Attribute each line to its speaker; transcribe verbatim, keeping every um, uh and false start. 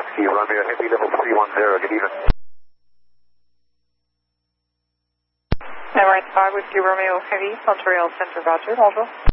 Speaker 1: Whiskey Romeo Heavy, level three one zero, good evening.
Speaker 2: Alright, five Whiskey Romeo Heavy, Montreal Center, Roger, Roger.